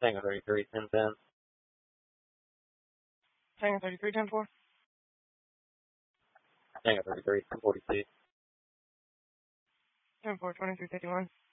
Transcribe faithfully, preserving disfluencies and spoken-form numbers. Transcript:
Tango thirty-three, ten ten. Tango thirty-three, ten four. Tango thirty-three, ten forty-two. ten four, twenty-three fifty-one.